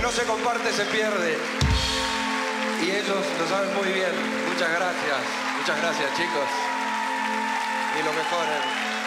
no se comparte se pierde. Y ellos lo saben muy bien. Muchas gracias chicos. Y lo mejor.